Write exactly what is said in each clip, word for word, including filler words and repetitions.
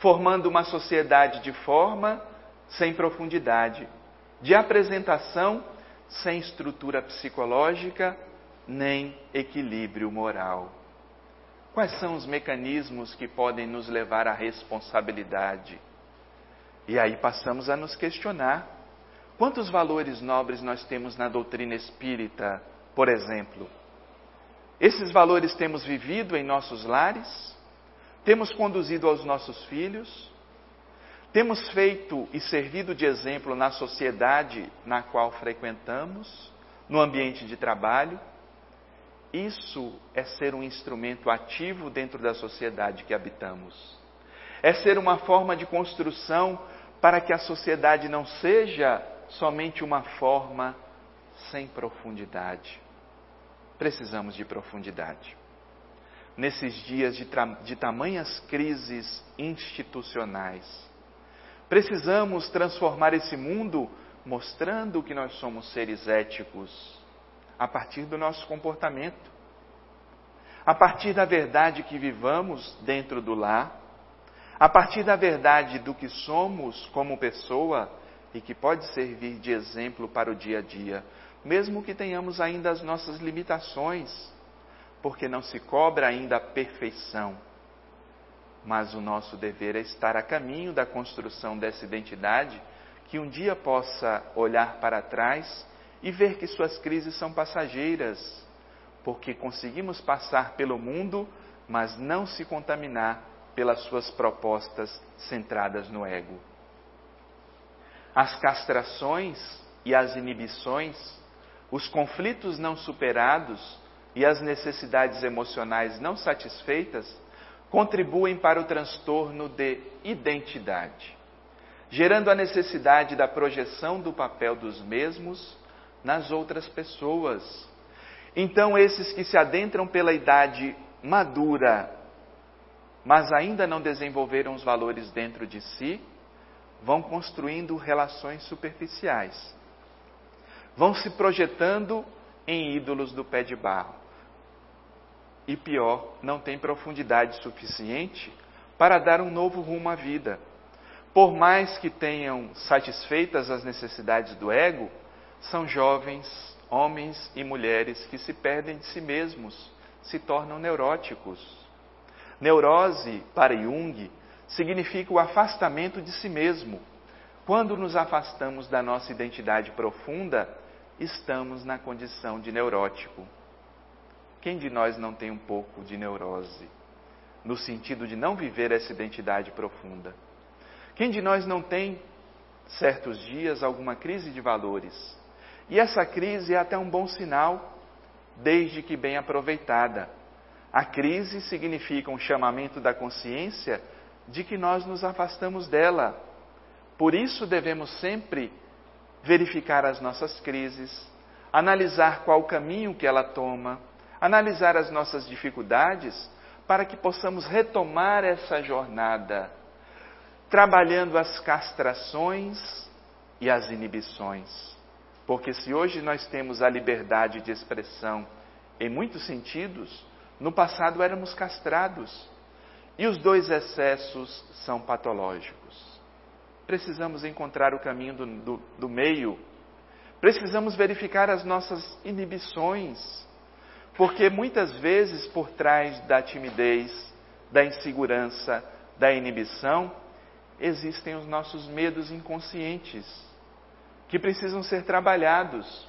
formando uma sociedade de forma sem profundidade, de apresentação sem estrutura psicológica, nem equilíbrio moral. Quais são os mecanismos que podem nos levar à responsabilidade? E aí passamos a nos questionar. Quantos valores nobres nós temos na doutrina espírita, por exemplo? Esses valores temos vivido em nossos lares? Temos conduzido aos nossos filhos? Temos feito e servido de exemplo na sociedade na qual frequentamos, no ambiente de trabalho? Isso é ser um instrumento ativo dentro da sociedade que habitamos. É ser uma forma de construção para que a sociedade não seja somente uma forma sem profundidade. Precisamos de profundidade. Nesses dias de, de tamanhas crises institucionais, precisamos transformar esse mundo mostrando que nós somos seres éticos a partir do nosso comportamento, a partir da verdade que vivamos dentro do lar, a partir da verdade do que somos como pessoa e que pode servir de exemplo para o dia a dia, mesmo que tenhamos ainda as nossas limitações, porque não se cobra ainda a perfeição. Mas o nosso dever é estar a caminho da construção dessa identidade, que um dia possa olhar para trás e ver que suas crises são passageiras, porque conseguimos passar pelo mundo, mas não se contaminar pelas suas propostas centradas no ego. As castrações e as inibições, os conflitos não superados e as necessidades emocionais não satisfeitas contribuem para o transtorno de identidade, gerando a necessidade da projeção do papel dos mesmos nas outras pessoas. Então, esses que se adentram pela idade madura, mas ainda não desenvolveram os valores dentro de si, vão construindo relações superficiais. Vão se projetando em ídolos do pé de barro. E pior, não tem profundidade suficiente para dar um novo rumo à vida. Por mais que tenham satisfeitas as necessidades do ego, são jovens, homens e mulheres que se perdem de si mesmos, se tornam neuróticos. Neurose, para Jung, significa o afastamento de si mesmo. Quando nos afastamos da nossa identidade profunda, estamos na condição de neurótico. Quem de nós não tem um pouco de neurose, no sentido de não viver essa identidade profunda? Quem de nós não tem, certos dias, alguma crise de valores? E essa crise é até um bom sinal, desde que bem aproveitada. A crise significa um chamamento da consciência de que nós nos afastamos dela. Por isso devemos sempre verificar as nossas crises, analisar qual o caminho que ela toma, analisar as nossas dificuldades, para que possamos retomar essa jornada, trabalhando as castrações e as inibições. Porque se hoje nós temos a liberdade de expressão em muitos sentidos, no passado éramos castrados. E os dois excessos são patológicos. Precisamos encontrar o caminho do, do, do meio. Precisamos verificar as nossas inibições. Porque muitas vezes por trás da timidez, da insegurança, da inibição, existem os nossos medos inconscientes, que precisam ser trabalhados.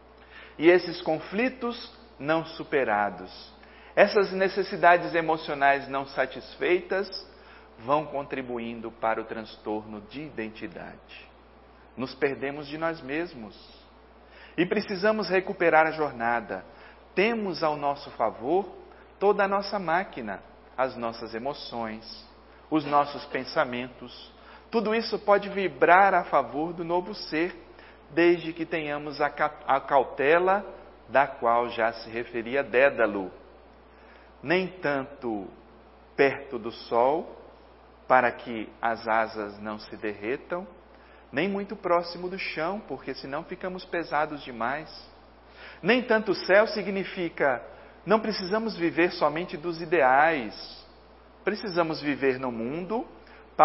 E esses conflitos não superados, essas necessidades emocionais não satisfeitas, vão contribuindo para o transtorno de identidade. Nos perdemos de nós mesmos. E precisamos recuperar a jornada. Temos ao nosso favor toda a nossa máquina, as nossas emoções, os nossos pensamentos. Tudo isso pode vibrar a favor do novo ser, desde que tenhamos a cautela da qual já se referia Dédalo. Nem tanto perto do sol, para que as asas não se derretam, nem muito próximo do chão, porque senão ficamos pesados demais. Nem tanto o céu significa, não precisamos viver somente dos ideais. Precisamos viver no mundo,